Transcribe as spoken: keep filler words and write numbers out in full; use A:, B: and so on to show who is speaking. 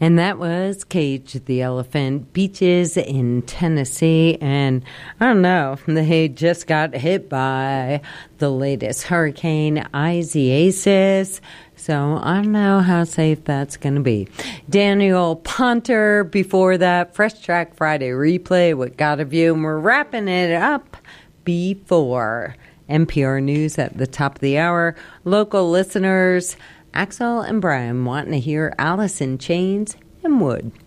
A: And that was Cage the Elephant Beaches in Tennessee. And I don't know, they just got hit by the latest hurricane, Isaias. So I don't know how safe that's going to be. Daniel Ponter before that. Fresh Track Friday replay with Gotta View. And we're wrapping it up before N P R News at the top of the hour. Local listeners, Axel and Brian wanting to hear Alice in Chains and Wood.